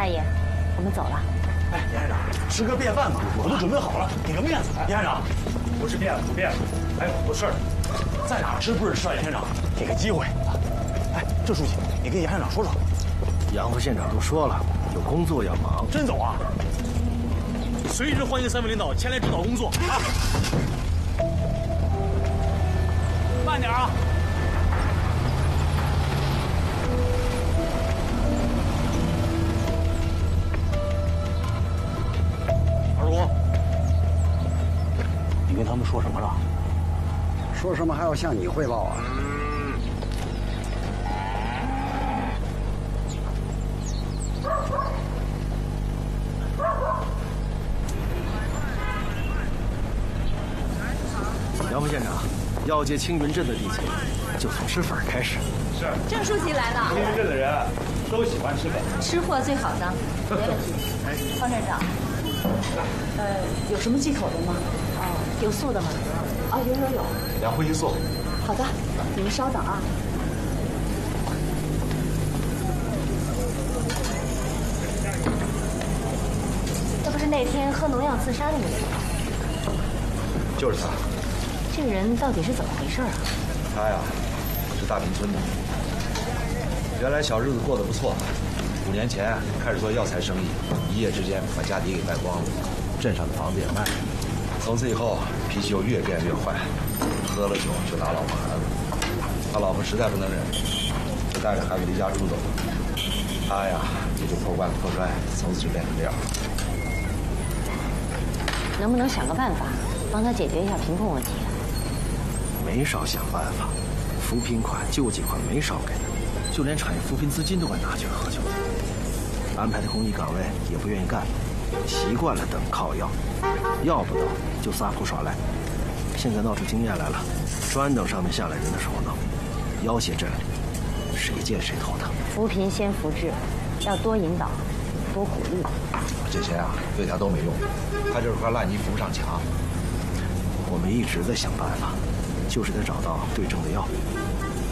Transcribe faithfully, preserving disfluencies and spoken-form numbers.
大爷，我们走了。 哎，严院长，吃个便饭嘛，我都准备好了，给个面子。严院长， 不是面子，不面子，还有很多事儿。 在哪儿吃不是吃啊，严院长，给个机会。哎，郑书记，你跟严院长说说。 杨副县长都说了，有工作要忙。 真走啊？ 随时欢迎三位领导前来指导工作啊！慢点啊！ 二姑，你跟他们说什么了？ 说什么还要向你汇报啊？ 杨副县长，要借青云镇的地界，就从吃粉开始。 是。 郑书记来了。 青云镇的人都喜欢吃粉， 吃货最好当，没问题。方站长，呃，有什么忌口的吗？哦，有素的吗？哦，有有有。 两荤一素。 好的，你们稍等啊。这不是那天喝农药自杀的那个人吗？ 就是他。 这个人到底是怎么回事啊？ 他呀，是大坪村的。原来小日子过得不错，五年前开始做药材生意，一夜之间把家底给败光了，镇上的房子也卖了。从此以后，脾气又越变越坏，喝了酒就打老婆孩子。他老婆实在不能忍，就带着孩子离家出走了。他呀，也就破罐子破摔，从此就变成这样。 能不能想个办法，帮他解决一下贫困问题？ 没少想办法，扶贫款、救济款没少给，就连产业扶贫资金都管拿去喝酒。安排的公益岗位也不愿意干，习惯了等靠要，要不到就撒泼耍赖。现在闹出经验来了，专等上面下来人的时候闹，要挟镇里，谁见谁头疼。 扶贫先扶志，要多引导，多鼓励。 这些啊，对他都没用，他就是块烂泥扶不上墙。 我们一直在想办法，就是得找到对症的药。